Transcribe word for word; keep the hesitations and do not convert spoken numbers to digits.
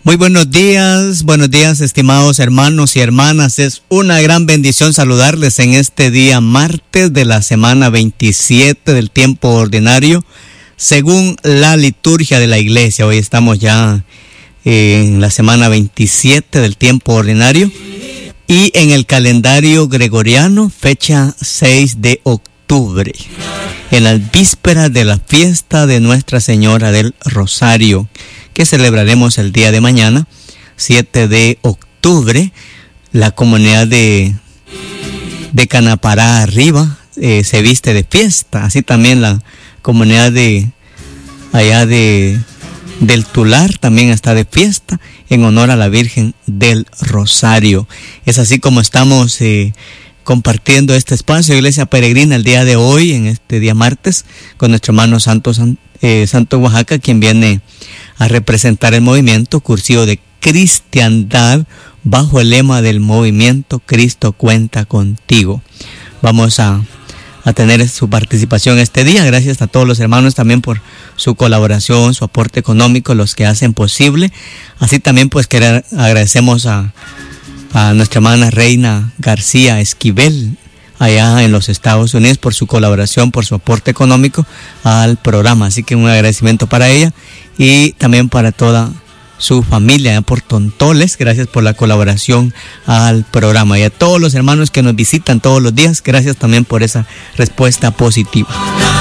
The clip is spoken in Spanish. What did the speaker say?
Muy buenos días, buenos días estimados hermanos y hermanas. Es una gran bendición saludarles en este día martes de la semana veintisiete del tiempo ordinario, según la liturgia de la iglesia. Hoy estamos ya en la semana veintisiete del tiempo ordinario y en el calendario gregoriano fecha seis de octubre, en las vísperas de la fiesta de Nuestra Señora del Rosario, que celebraremos el día de mañana, siete de octubre. La comunidad de, de Canapará arriba eh, se viste de fiesta, así también la comunidad de allá de del Tular también está de fiesta en honor a la Virgen del Rosario. Es así como estamos eh, compartiendo este espacio, Iglesia Peregrina, el día de hoy, en este día martes, con nuestro hermano Santo, eh, Santo Oaxaca, quien viene a representar el movimiento cursivo de cristiandad bajo el lema del movimiento Cristo cuenta contigo. Vamos a, a tener su participación este día. Gracias a todos los hermanos también por su colaboración, su aporte económico, los que hacen posible. Así también pues querer, agradecemos a, a nuestra hermana Reina García Esquivel, allá en los Estados Unidos, por su colaboración, por su aporte económico al programa. Así que un agradecimiento para ella y también para toda su familia allá por Tontoles. Gracias por la colaboración al programa. Y a todos los hermanos que nos visitan todos los días, gracias también por esa respuesta positiva.